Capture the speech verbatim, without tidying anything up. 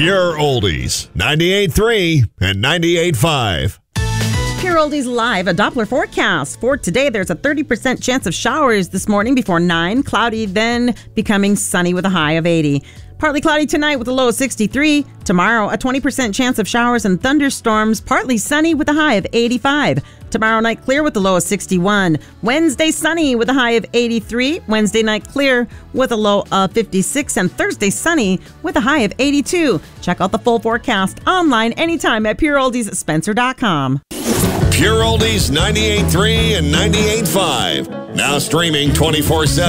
Pure Oldies, ninety-eight point three and ninety-eight point five. Pure Oldies Live, a Doppler forecast. For today, there's a thirty percent chance of showers this morning before nine. Cloudy, then becoming sunny with a high of eighty. Partly cloudy tonight with a low of sixty-three. Tomorrow, a twenty percent chance of showers and thunderstorms. Partly sunny with a high of eighty-five. Tomorrow night clear with a low of sixty-one. Wednesday sunny with a high of eighty-three. Wednesday night clear with a low of fifty-six. And Thursday sunny with a high of eighty-two. Check out the full forecast online anytime at pure oldies spencer dot com. Pure Oldies ninety-eight point three and ninety-eight point five. Now streaming twenty-four seven.